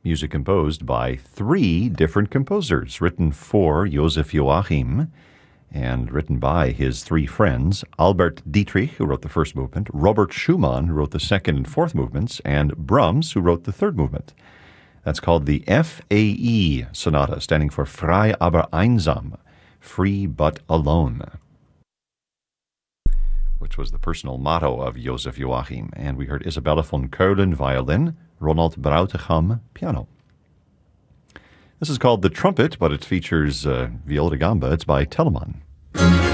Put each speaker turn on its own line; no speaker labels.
Music composed by 3 different composers, written for Joseph Joachim and written by his 3 friends, Albert Dietrich, who wrote the first movement, Robert Schumann, who wrote the second and fourth movements, and Brahms, who wrote the third movement. That's called the F.A.E. Sonata, standing for Frei aber einsam, free but alone, which was the personal motto of Joseph Joachim. And we heard Isabella von Keulen, violin, Ronald Brautigam, piano. This is called The Trumpet, but it features viola da gamba. It's by Telemann.